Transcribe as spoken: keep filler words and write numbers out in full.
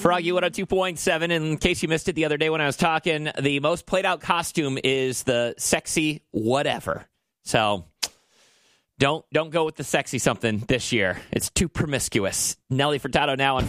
Froggy one oh two point seven. In case you missed it the other day when I was talking, the most played out costume is the sexy whatever. So don't don't go with the sexy something this year. It's too promiscuous. Nelly Furtado now on